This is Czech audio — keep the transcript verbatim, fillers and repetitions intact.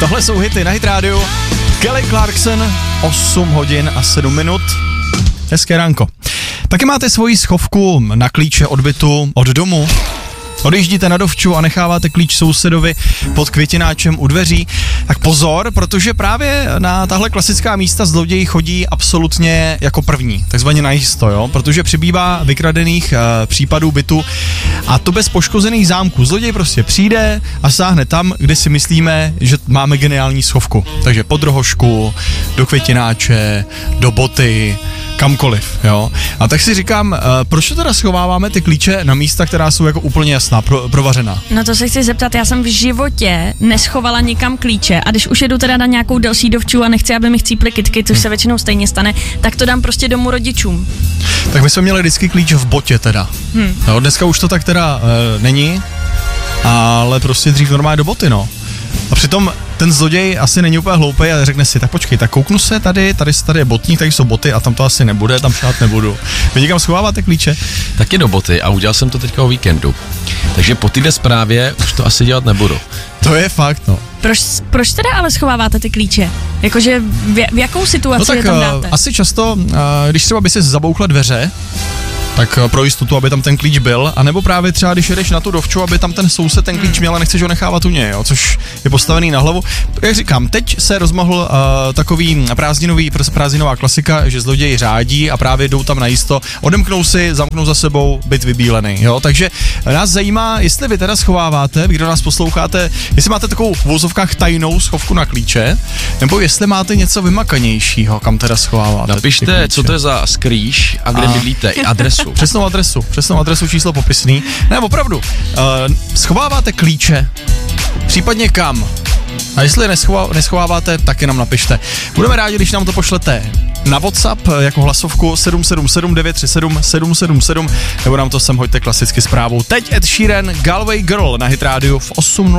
Tohle jsou hity na Hit Radio. Kelly Clarkson, osm hodin a sedm minut. Hezké ránko. Taky máte svoji schovku na klíče od bytu, od domu? Odjíždíte na dovču a necháváte klíč sousedovi pod květináčem u dveří, tak pozor, protože právě na tahle klasická místa zloději chodí absolutně jako první, takzvaně najisto, jo, protože přibývá vykradených uh, případů bytu a to bez poškozených zámků. Zloděj prostě přijde a sáhne tam, kde si myslíme, že máme geniální schovku. Takže pod rohošku, do květináče, do boty, kamkoliv, jo. A tak si říkám, uh, proč to teda schováváme ty klíče na místa, která jsou jako úplně jasná, pro, provařená? No to se chci zeptat, já jsem v životě neschovala nikam klíče a když už jedu teda na nějakou další dovču a nechci, aby mi chcíply kytky, což hmm. se většinou stejně stane, tak to dám prostě domů rodičům. Tak my jsme měli vždycky klíč v botě teda. Hmm. No, dneska už to tak teda uh, není, ale prostě dřív normálně do boty, no. A přitom ten zloděj asi není úplně hloupej a řekne si, tak počkej, tak kouknu se tady, tady, tady je botník, tady jsou boty a tam to asi nebude, tam šát nebudu. Vy někam schováváte klíče? Taky do boty a udělal jsem to teďka o víkendu. Takže po týdne zprávě už to asi dělat nebudu. To je fakt, no. Proč, proč teda ale schováváte ty klíče? Jakože v, v jakou situaci no tak, je tam dáte? Asi často, když třeba by si zabouchla dveře, tak pro jistotu, aby tam ten klíč byl, anebo právě třeba, když jedeš na tu dovču, aby tam ten soused ten klíč měl a nechceš ho nechávat u něj, jo, což je postavený na hlavu. Jak říkám, teď se rozmohl uh, takový prázdninový, prázdninová klasika, že zloději řádí a právě jdou tam najisto, odemknou si, zamknou za sebou, byt vybílený, jo, takže nás zajímá, jestli vy teda schováváte, vy, kdo nás posloucháte, jestli máte takovou v vozovkách tajnou schovku na klíče, nebo jestli máte něco vymakanějšího, kam teda schováváte. Napište, co to je za skrýš a kde a... bydlíte, i adresu. Přesnou adresu, přesnou adresu, číslo popisný. Ne, opravdu, uh, schováváte klíče, případně kam? A jestli neschová, neschováváte, tak jenom napište. Budeme rádi, když nám to pošlete na WhatsApp jako hlasovku sedm sedm sedm devět tři sedm sedm sedm sedm nebo nám to sem hoďte klasicky zprávou. Teď Ed Sheeran, Galway Girl na Hit Radio v osm